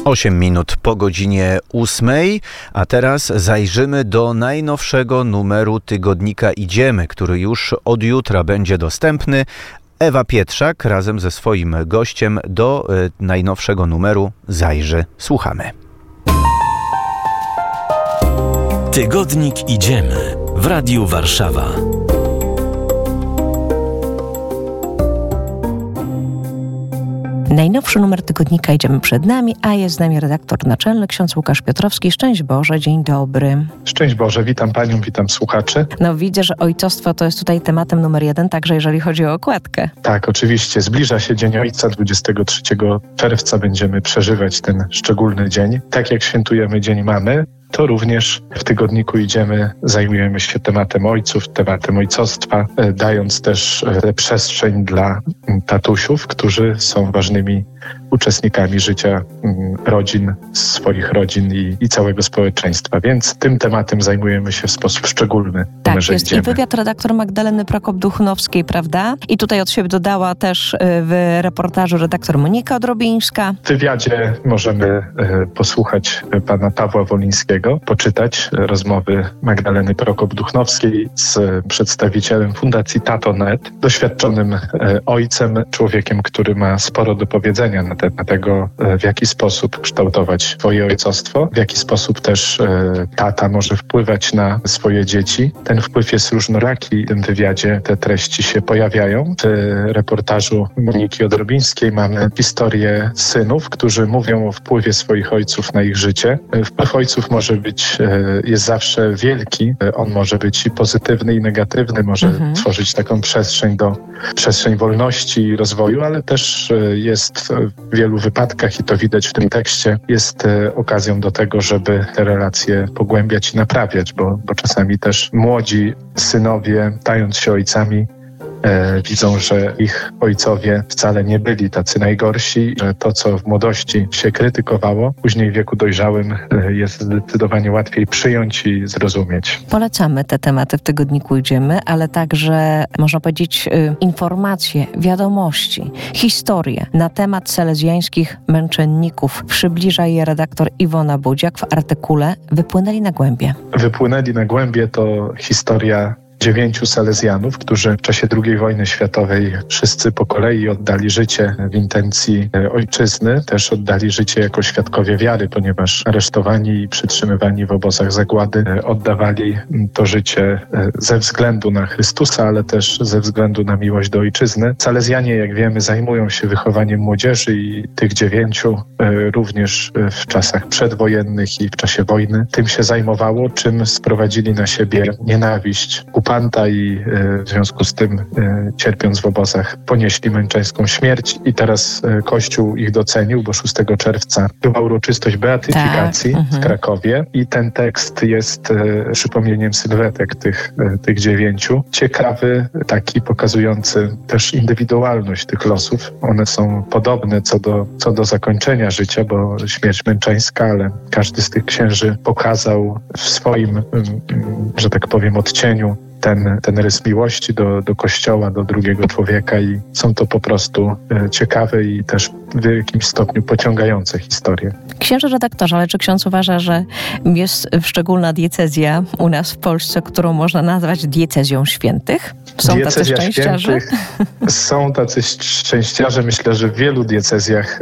8 minut po godzinie 8, a teraz zajrzymy do najnowszego numeru tygodnika Idziemy, który już od jutra będzie dostępny. Ewa Pietrzak razem ze swoim gościem do najnowszego numeru zajrzy. Słuchamy. Tygodnik Idziemy w Radiu Warszawa. Najnowszy numer tygodnika Idziemy przed nami, a jest z nami redaktor naczelny, ksiądz Łukasz Piotrowski. Szczęść Boże, dzień dobry. Szczęść Boże, witam Panią, witam słuchaczy. No widzę, że ojcostwo to jest tutaj tematem numer 1, także jeżeli chodzi o okładkę. Tak, oczywiście. Zbliża się Dzień Ojca. 23 czerwca będziemy przeżywać ten szczególny dzień. Tak jak świętujemy Dzień Mamy, to również w tygodniku Idziemy zajmujemy się tematem ojców, tematem ojcostwa, dając też przestrzeń dla tatusiów, którzy są ważnymi uczestnikami życia rodzin, swoich rodzin i całego społeczeństwa. Więc tym tematem zajmujemy się w sposób szczególny. Tak, jest Idziemy. I wywiad redaktor Magdaleny Prokop-Duchnowskiej, prawda? I tutaj od siebie dodała też w reportażu redaktor Monika Odrobińska. W wywiadzie możemy posłuchać pana Pawła Wolińskiego, poczytać rozmowy Magdaleny Prokop-Duchnowskiej z przedstawicielem Fundacji Tato.net, doświadczonym ojcem, człowiekiem, który ma sporo do powiedzenia na temat tego, w jaki sposób kształtować swoje ojcostwo, w jaki sposób też tata może wpływać na swoje dzieci. Ten wpływ jest różnoraki. W tym wywiadzie te treści się pojawiają. W reportażu Moniki Odrobińskiej mamy historię synów, którzy mówią o wpływie swoich ojców na ich życie. Wpływ ojców jest zawsze wielki. On może być i pozytywny, i negatywny. Może tworzyć taką przestrzeń wolności i rozwoju, ale też jest w wielu wypadkach, i to widać w tym tekście, jest okazją do tego, żeby te relacje pogłębiać i naprawiać, bo czasami też młodzi synowie, stając się ojcami, widzą, że ich ojcowie wcale nie byli tacy najgorsi, że to, co w młodości się krytykowało, później w wieku dojrzałym jest zdecydowanie łatwiej przyjąć i zrozumieć. Polecamy te tematy w tygodniku Idziemy, ale także, można powiedzieć, informacje, wiadomości, historie na temat salezjańskich męczenników. Przybliża je redaktor Iwona Budziak w artykule Wypłynęli na głębie. Wypłynęli na głębie to historia 9 salezjanów, którzy w czasie II wojny światowej wszyscy po kolei oddali życie w intencji ojczyzny. Też oddali życie jako świadkowie wiary, ponieważ aresztowani i przytrzymywani w obozach zagłady oddawali to życie ze względu na Chrystusa, ale też ze względu na miłość do ojczyzny. Salezjanie, jak wiemy, zajmują się wychowaniem młodzieży i tych 9 również w czasach przedwojennych i w czasie wojny tym się zajmowało, czym sprowadzili na siebie nienawiść okupanta i w związku z tym, cierpiąc w obozach, ponieśli męczeńską śmierć i teraz Kościół ich docenił, bo 6 czerwca była uroczystość beatyfikacji w Krakowie i ten tekst jest przypomnieniem sylwetek tych 9. Ciekawy, taki pokazujący też indywidualność tych losów. One są podobne co do zakończenia życia, bo śmierć męczeńska, ale każdy z tych księży pokazał w swoim, że tak powiem, odcieniu ten rys miłości do Kościoła, do drugiego człowieka i są to po prostu ciekawe i też w jakimś stopniu pociągające historie. Księże redaktorze, ale czy ksiądz uważa, że jest szczególna diecezja u nas w Polsce, którą można nazwać diecezją świętych? Są tacy szczęściarze? Są tacy szczęściarze. Myślę, że w wielu diecezjach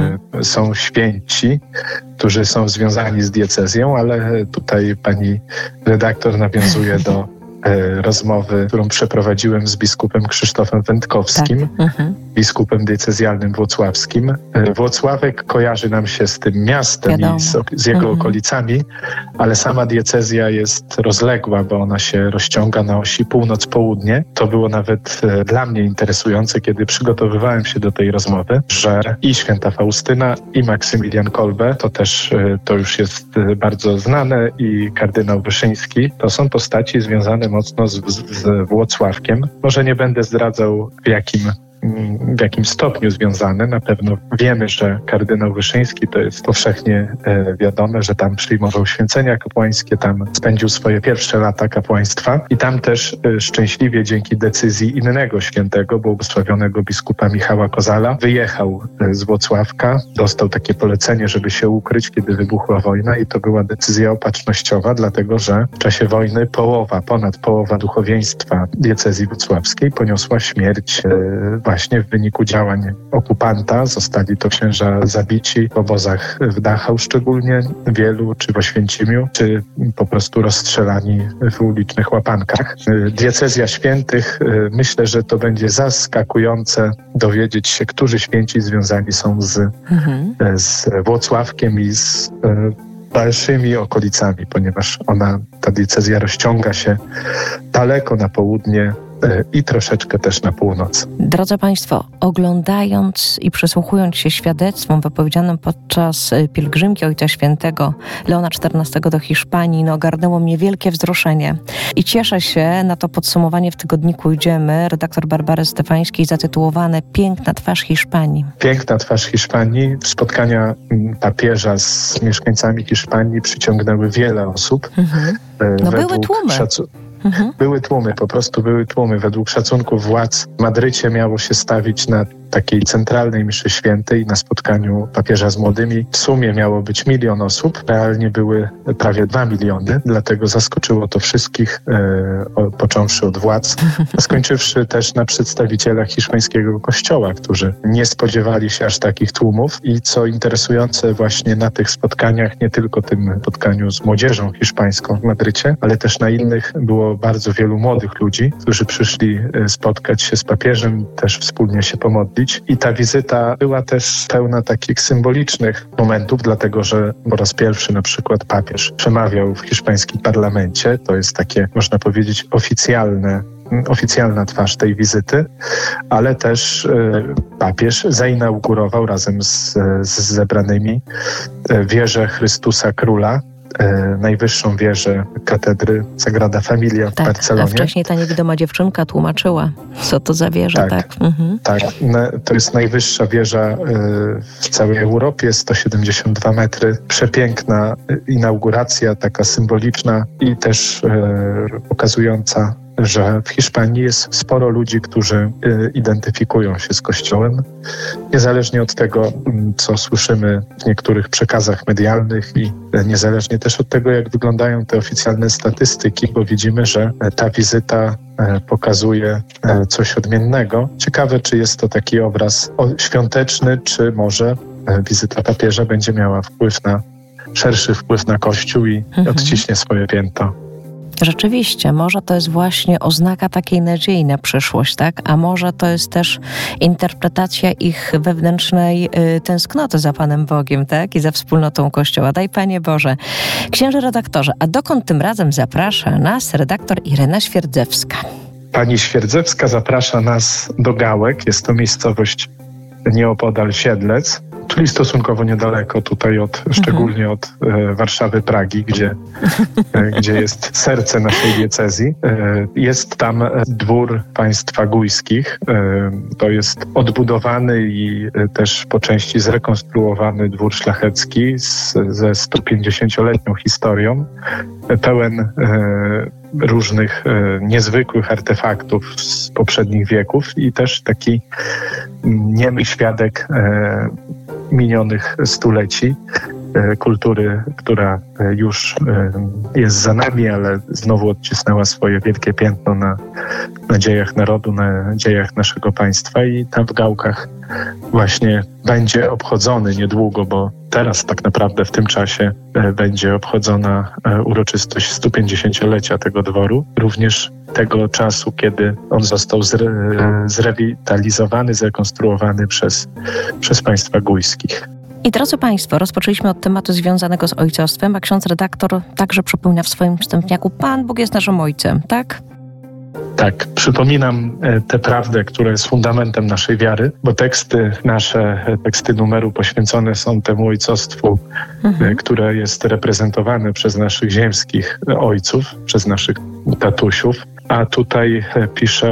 są święci, którzy są związani z diecezją, ale tutaj pani redaktor nawiązuje do rozmowy, którą przeprowadziłem z biskupem Krzysztofem Wędkowskim, biskupem diecezjalnym włocławskim. Włocławek kojarzy nam się z tym miastem i z jego okolicami, ale sama diecezja jest rozległa, bo ona się rozciąga na osi północ-południe. To było nawet dla mnie interesujące, kiedy przygotowywałem się do tej rozmowy, że i święta Faustyna, i Maksymilian Kolbe, to już jest bardzo znane, i kardynał Wyszyński, to są postaci związane mocno z Włocławkiem. Może nie będę zdradzał, w jakim w jakim stopniu związane. Na pewno wiemy, że kardynał Wyszyński, to jest powszechnie wiadome, że tam przyjmował święcenia kapłańskie, tam spędził swoje pierwsze lata kapłaństwa i tam też szczęśliwie dzięki decyzji innego świętego, błogosławionego biskupa Michała Kozala, wyjechał z Włocławka, dostał takie polecenie, żeby się ukryć, kiedy wybuchła wojna i to była decyzja opatrznościowa, dlatego że w czasie wojny ponad połowa duchowieństwa diecezji włocławskiej poniosła śmierć właśnie w wyniku działań okupanta. Zostali to księża zabici w obozach w Dachau szczególnie, wielu, czy w Oświęcimiu, czy po prostu rozstrzelani w ulicznych łapankach. Diecezja świętych, myślę, że to będzie zaskakujące dowiedzieć się, którzy święci związani są z Włocławkiem i z dalszymi okolicami, ponieważ ta diecezja rozciąga się daleko na południe i troszeczkę też na północ. Drodzy Państwo, oglądając i przysłuchując się świadectwom wypowiedzianym podczas pielgrzymki Ojca Świętego Leona XIV do Hiszpanii, ogarnęło mnie wielkie wzruszenie. I cieszę się na to podsumowanie w tygodniku Idziemy redaktor Barbary Stefańskiej zatytułowane Piękna twarz Hiszpanii. Piękna twarz Hiszpanii. Spotkania papieża z mieszkańcami Hiszpanii przyciągnęły wiele osób. Były tłumy. Były tłumy, po prostu były tłumy. Według szacunków władz w Madrycie miało się stawić na takiej centralnej mszy świętej na spotkaniu papieża z młodymi. W sumie miało być 1 000 000 osób, realnie były prawie 2 miliony, dlatego zaskoczyło to wszystkich, począwszy od władz, a skończywszy też na przedstawicielach hiszpańskiego kościoła, którzy nie spodziewali się aż takich tłumów i co interesujące właśnie na tych spotkaniach, nie tylko tym spotkaniu z młodzieżą hiszpańską w Madrycie, ale też na innych było bardzo wielu młodych ludzi, którzy przyszli spotkać się z papieżem, też wspólnie się pomodlić. I ta wizyta była też pełna takich symbolicznych momentów, dlatego że po raz pierwszy na przykład papież przemawiał w hiszpańskim parlamencie. To jest takie, można powiedzieć, oficjalna twarz tej wizyty, ale też papież zainaugurował razem z zebranymi wieżę Chrystusa Króla, najwyższą wieżę katedry Sagrada Familia w Barcelonie. A wcześniej ta niewidoma dziewczynka tłumaczyła, co to za wieża. Tak. To jest najwyższa wieża w całej Europie, 172 metry. Przepiękna inauguracja, taka symboliczna i też pokazująca, że w Hiszpanii jest sporo ludzi, którzy identyfikują się z Kościołem, niezależnie od tego, co słyszymy w niektórych przekazach medialnych i niezależnie też od tego, jak wyglądają te oficjalne statystyki, bo widzimy, że ta wizyta pokazuje coś odmiennego. Ciekawe, czy jest to taki obraz świąteczny, czy może wizyta papieża będzie miała szerszy wpływ na Kościół i odciśnie swoje piętno. Rzeczywiście, może to jest właśnie oznaka takiej nadziei na przyszłość, tak? A może to jest też interpretacja ich wewnętrznej tęsknoty za Panem Bogiem, tak? I za wspólnotą Kościoła. Daj Panie Boże. Księże redaktorze, a dokąd tym razem zaprasza nas redaktor Irena Świerdzewska? Pani Świerdzewska zaprasza nas do Gałek. Jest to miejscowość nieopodal Siedlec, czyli stosunkowo niedaleko tutaj szczególnie od Warszawy, Pragi, gdzie jest serce naszej diecezji. Jest tam dwór państwa Gujskich. To jest odbudowany i też po części zrekonstruowany dwór szlachecki ze 150-letnią historią, pełen różnych niezwykłych artefaktów z poprzednich wieków i też taki niemy świadek minionych stuleci kultury, która już jest za nami, ale znowu odcisnęła swoje wielkie piętno na dziejach narodu, na dziejach naszego państwa i tam w Gałkach właśnie będzie obchodzony niedługo, bo teraz tak naprawdę w tym czasie będzie obchodzona uroczystość 150-lecia tego dworu, również tego czasu, kiedy on został zrewitalizowany, zrekonstruowany przez państwa Gujskich. I drodzy Państwo, rozpoczęliśmy od tematu związanego z ojcostwem, a ksiądz redaktor także przypomina w swoim wstępniaku: Pan Bóg jest naszym Ojcem, tak? Tak, przypominam tę prawdę, która jest fundamentem naszej wiary, bo teksty numeru poświęcone są temu ojcostwu, które jest reprezentowane przez naszych ziemskich ojców, przez naszych tatusiów, a tutaj pisze